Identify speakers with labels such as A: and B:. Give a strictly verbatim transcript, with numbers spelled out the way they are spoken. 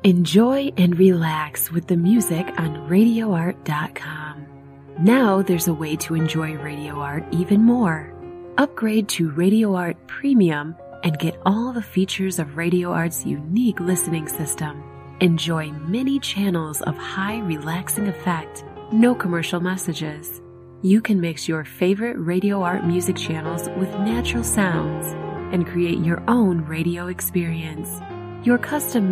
A: Enjoy and relax with the music on radio art dot com. Now there's a way to enjoy Radio Art even more. Upgrade to Radio Art Premium and get all the features of Radio Art's unique listening system. Enjoy many channels of high relaxing effect, no commercial messages. You can mix your favorite Radio Art music channels with natural sounds and create your own radio experience. Your custom